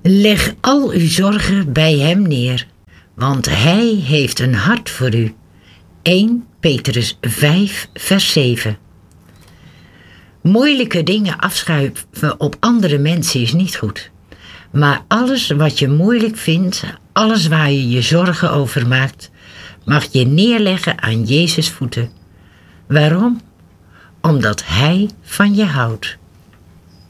Leg al uw zorgen bij hem neer, want hij heeft een hart voor u. 1 Petrus 5 vers 7. Moeilijke dingen afschuiven op andere mensen is niet goed. Maar alles wat je moeilijk vindt, alles waar je je zorgen over maakt, mag je neerleggen aan Jezus' voeten. Waarom? Omdat Hij van je houdt.